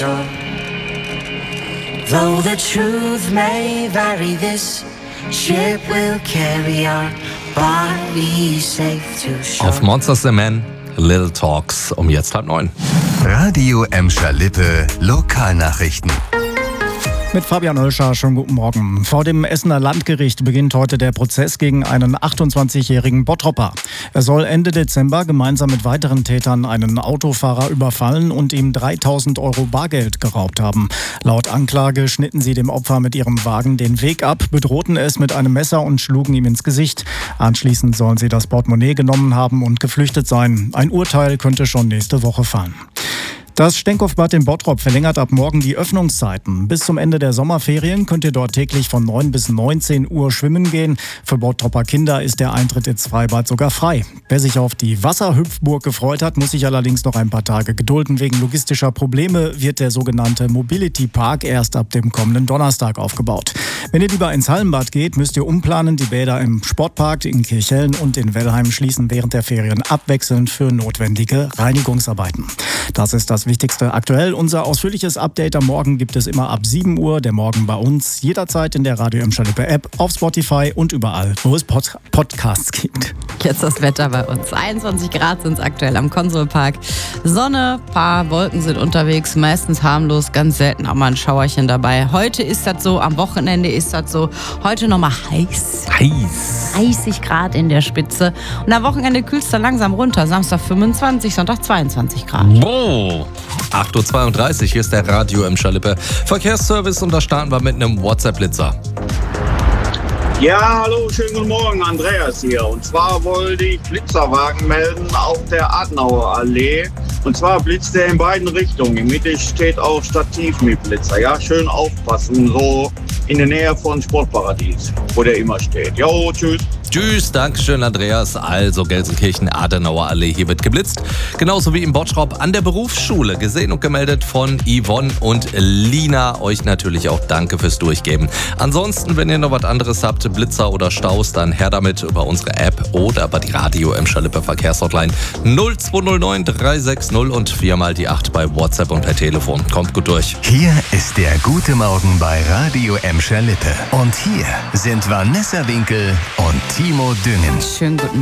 Though the truth may vary, this ship will carry our bodies safe to shore. Auf Monsters the Man, Little Talks um jetzt 8:30. Radio Emscher-Lippe Lokalnachrichten. Mit Fabian Oelscher, schönen guten Morgen. Vor dem Essener Landgericht beginnt heute der Prozess gegen einen 28-jährigen Bottropper. Er soll Ende Dezember gemeinsam mit weiteren Tätern einen Autofahrer überfallen und ihm 3.000 € Bargeld geraubt haben. Laut Anklage schnitten sie dem Opfer mit ihrem Wagen den Weg ab, bedrohten es mit einem Messer und schlugen ihm ins Gesicht. Anschließend sollen sie das Portemonnaie genommen haben und geflüchtet sein. Ein Urteil könnte schon nächste Woche fallen. Das Stenkopfbad in Bottrop verlängert ab morgen die Öffnungszeiten. Bis zum Ende der Sommerferien könnt ihr dort täglich von 9 bis 19 Uhr schwimmen gehen. Für Bottropper Kinder ist der Eintritt ins Freibad sogar frei. Wer sich auf die Wasserhüpfburg gefreut hat, muss sich allerdings noch ein paar Tage gedulden. Wegen logistischer Probleme wird der sogenannte Mobility Park erst ab dem kommenden Donnerstag aufgebaut. Wenn ihr lieber ins Hallenbad geht, müsst ihr umplanen. Die Bäder im Sportpark in Kirchhellen und in Wellheim schließen während der Ferien abwechselnd für notwendige Reinigungsarbeiten. Das ist das Wichtigste aktuell. Unser ausführliches Update am Morgen gibt es immer ab 7 Uhr. Der Morgen bei uns jederzeit in der Radio Emscher-Lippe App, auf Spotify und überall, wo es Podcasts gibt. Jetzt das Wetter bei uns. 21 Grad sind es aktuell am Konsolpark. Sonne, paar Wolken sind unterwegs, meistens harmlos, ganz selten auch mal ein Schauerchen dabei. Heute ist das so, am Wochenende ist das so. Heute nochmal heiß. 30 Grad in der Spitze. Und am Wochenende kühlt es dann langsam runter. Samstag 25, Sonntag 22 Grad. Boah! 8:32 Uhr, hier ist der Radio Emscher-Lippe Verkehrsservice und da starten wir mit einem WhatsApp-Blitzer. Ja, hallo, schönen guten Morgen, Andreas hier. Und zwar wollte ich Blitzerwagen melden auf der Adenauer Allee. Und zwar blitzt er in beiden Richtungen. In der Mitte steht auch Stativ mit Blitzer. Ja, schön aufpassen, so in der Nähe von Sportparadies, wo der immer steht. Jo, tschüss. Tschüss, Dankeschön, Andreas. Also Gelsenkirchen, Adenauer Allee, hier wird geblitzt. Genauso wie in Bottrop an der Berufsschule. Gesehen und gemeldet von Yvonne und Lina. Euch natürlich auch danke fürs Durchgeben. Ansonsten, wenn ihr noch was anderes habt, Blitzer oder Staus, dann her damit über unsere App oder über die Radio Emscher-Lippe Verkehrshotline 0209 360 und 4 die 8 bei WhatsApp und per Telefon. Kommt gut durch. Hier ist der Gute Morgen bei Radio Emscher-Lippe. Und hier sind Vanessa Winkel und Timo Düngen. Schönen guten